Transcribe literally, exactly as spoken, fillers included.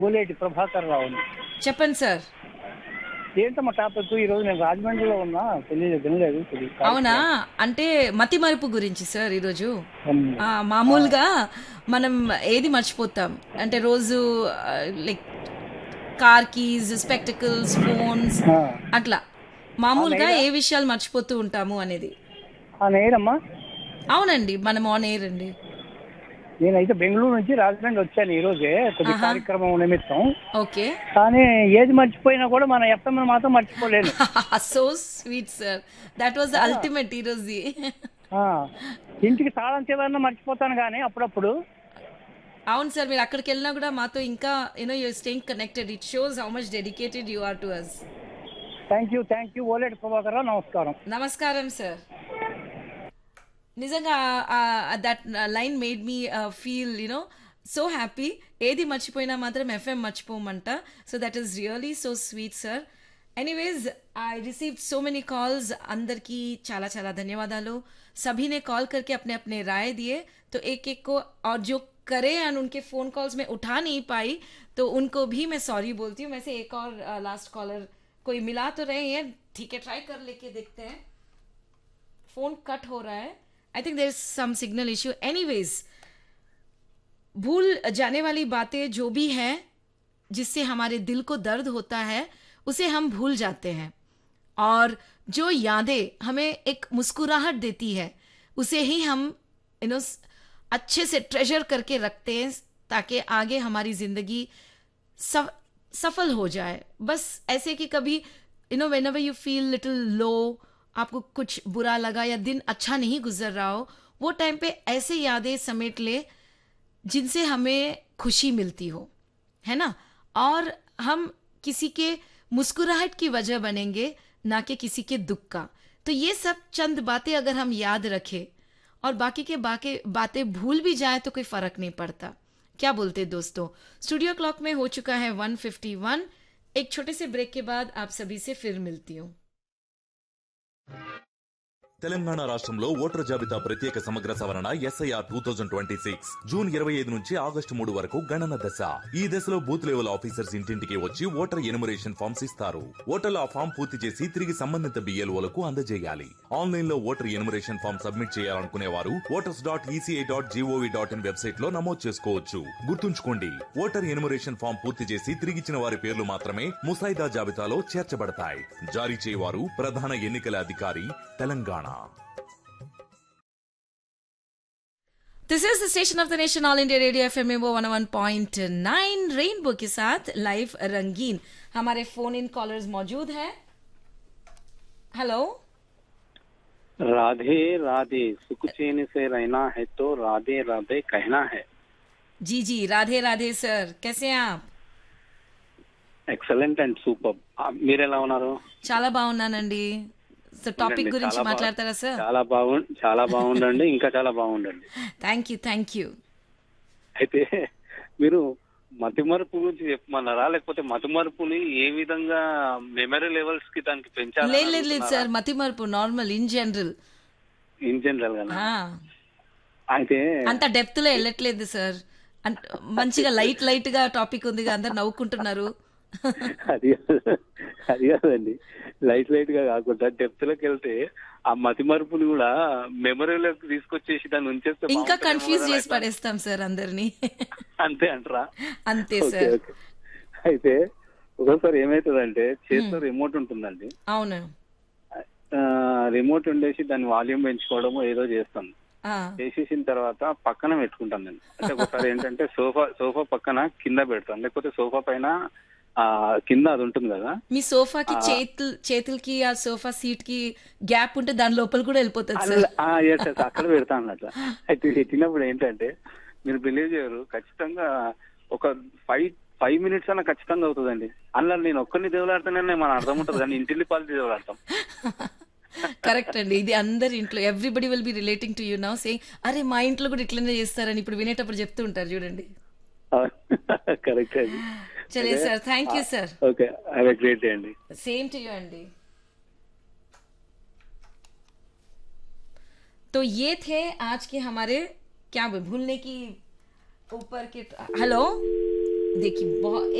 గోలేటి ప్రభాకర్ రావుని. చెప్పండి సార్. ఏంటమ్మా టాపిక్? ఈ రోజు నేను రాజమండ్రిలో ఉన్నా, తెలియదు వినలేదు తెలియదు. అవునా, అంటే మతి మరుపు గురించి సార్ ఈరోజు. ఉమ్. ఆ, మామూలుగా మనం ఏది మర్చిపోతాం అంటే రోజు, like car keys, spectacles, phones, ఆ, అట్లా మామూలుగా నేరా? ఏ విషయాలు మర్చిపోతూ ఉంటాము అనేది. ఆ, నేనమ్మా అవునండి, మనం ఆన్ ఎయిర్ అండి. నేనైతే బెంగళూరు నుంచి రాజమండ్రి వచ్చాను ఈ రోజే కొద్ది ఆహా. కార్యక్రమం నిమిత్తం. ఓకే. కానీ ఏది మర్చిపోయినా కూడా మన ఎఫ్ఎం మాత్రం మర్చిపోలేను. So sweet sir, that was the ఆ, అల్టిమేట్ ఈరోజు. ఆ. ఇంటికి తాళం చెవరన్నా మర్చిపోతాను కానీ అప్పుడప్పుడు. అవును సార్, మీరు అక్కడికి వెళ్ళినా కూడా మాతో ఇంకా you know your staying connected. It shows how much dedicated you are to us. Thank you thank you Oleti Prabhakar Rao, నమస్కారం. నమస్కారం సార్. నిజంగా that line made me feel you know so happy. ఏది మర్చిపోయినా మాత్రం FM మర్చిపోమంట. So that is really so sweet sir. Anyways I received so many calls. अंदर की चाला चाला धन्यवादाలు. सभी ने कॉल करके अपने अपने राय दिए, तो एक एक को, और जो करे एंड उनके फ़ोन कॉल्स में उठा नहीं पाई तो उनको भी मैं सॉरी बोलती हूँ. वैसे एक और लास्ट कॉलर कोई मिला तो रहे हैं, ठीक है, ट्राई कर लेके देखते हैं. फ़ोन कट हो रहा है. I think there is some signal issue. Anyways, भूल जाने वाली बातें जो भी हैं जिससे हमारे दिल को दर्द होता है उसे हम भूल जाते हैं, और जो यादें हमें एक मुस्कुराहट देती है उसे ही हम यू नो अच्छे से ट्रेजर करके रखते हैं, ताकि आगे हमारी ज़िंदगी सफ, सफल हो जाए. बस ऐसे कि कभी you know whenever you feel little लो, आपको कुछ बुरा लगा या दिन अच्छा नहीं गुजर रहा हो, वो टाइम पे ऐसे यादें समेट ले जिनसे हमें खुशी मिलती हो, है ना. और हम किसी के मुस्कुराहट की वजह बनेंगे, ना कि किसी के दुख का. तो ये सब चंद बातें अगर हम याद रखें और बाकी के बाकी बातें भूल भी जाए तो कोई फर्क नहीं पड़ता. क्या बोलते दोस्तों? स्टूडियो क्लॉक में हो चुका है वन फिफ्टी वन. एक छोटे से ब्रेक के बाद आप सभी से फिर मिलती हूँ. తెలంగాణ రాష్ట్రంలో ఓటర్ జాబితా ప్రత్యేక సమగ్ర సవరణ SIR two thousand twenty six June ఇరవై ఐదు నుంచి ఆగస్టు మూడు వరకు గణన దశ. ఈ దశలో బూత్ లెవెల్ ఆఫీసర్స్ ఇంటింటికి వచ్చి ఓటర్ ఎనుమరేషన్ ఫామ్స్ ఇస్తారు. ఓటర్లు ఆ ఫామ్ పూర్తి చేసి తిరిగి సంబంధిత బిఎల్ఓలకు అందజేయాలి. ఆన్లైన్ లో ఓటర్ ఎనుమరేషన్ ఫామ్ సబ్మిట్ చేయాలనుకునే వారు voters dot ECI dot GOV dot in website లో నమోదు చేసుకోవచ్చు. గుర్తుంచుకోండి, ఓటర్ ఎనుమరేషన్ ఫామ్ పూర్తి చేసి తిరిగిచ్చిన వారి పేర్లు మాత్రమే ముసాయిదా జాబితాలో చేర్చబడతాయి. జారీ చేయవారు ప్రధాన ఎన్నికల అధికారి, Telangana. This is the station of the nation, all India radio FM one one point nine rainbow के साथ लाइव रंगीन. हमारे फोन इन कॉलर्स मौजूद हैं. हेलो. राधे राधे, सुख चैन से रहना है तो राधे राधे कहना है. जी जी, राधे राधे सर, कैसे हैं आप? Excellent and super. మీరు ఎలా ఉన్నారు? చాలా బాగున్నానండి. సో టాపిక్ గురించి మాట్లాడతారా సార్? చాలా బాగు చాలా బాగుండండి, ఇంకా చాలా బాగుండండి. Thank you thank you. అయితే మీరు మతిమరుపు గురించి చెప్పమన్నారా, లేకపోతే మతిమరుపుని ఏ విధంగా మెమరీ లెవెల్స్ కి దానికి పెంచాలి? లేదు లేదు లేదు సార్, మతిమరుపు normal, in general. In general గా అయితే అంత డెప్త్ లో వెళ్ళట్లేదు సార్. మంచిగా లైట్ లైట్ గా టాపిక్ ఉంది, అందరు నవ్వుకుంటున్నారు. అది అది కాదండి, లైట్ లైట్ గా కాకుండా డెప్త్ లోకి వెళ్తే ఆ మతి మరుపుని కూడా మెమరీలోకి తీసుకొచ్చేసి దాన్ని ఉంచేస్తే ఇంకా కన్ఫ్యూజ్ చేసి పడేస్తాం సార్ అందరినీ. అంతే అంటారా? అంతే సార్. అయితే ఒకసారి ఏమైతుందంటే చేతిలో రిమోట్ ఉంటుందండి. అవును. రిమోట్ ఉండేసి దాన్ని వాల్యూమ్ పెంచుకోవడం ఏదో చేస్తాను. చేసేసిన తర్వాత పక్కన పెట్టుకుంటాను నేను. అంటే ఒకసారి ఏంటంటే సోఫా సోఫా పక్కన కింద పెడతాను, లేకపోతే సోఫా పైన ఆ కింద అది ఉంటుంది కదా. మీ సోఫాకి చేతులు చేతులకి ఆ సోఫా సీట్ కి గ్యాప్ ఉంటే దాని లోపల కూడా వెళ్ళిపోతుంది సార్. అక్కడ పెడతాను అట్లా. అయితే పెట్టినప్పుడు ఏంటంటే మీరు బిలీవ్ చేయరు, ఖచ్చితంగా ఒక ఫైవ్ ఫైవ్ మినిట్స్ అన్న ఖచ్చితంగా అవుతుందండి. అందులో నేను ఒక్కరిని దేవులాడుతానని మన అర్థం ఉంటుంది, కానీ ఇంటిల్లి పాలు దేవులాడతాం. కరెక్ట్ అండి, ఇది అందరి ఇంట్లో everybody will be relating to you now saying అరే మా ఇంట్లో కూడా ఇట్లనే చేస్తారని ఇప్పుడు వినేటప్పుడు చెప్తూ ఉంటారు చూడండి. కరెక్ట్ అండి. चलिए sir, thank you sir. Okay, have a great day अंडी. सेम टू यू अंडी. तो ये थे आज के हमारे क्या भूलने की ऊपर के. हेलो. देखिए बहुत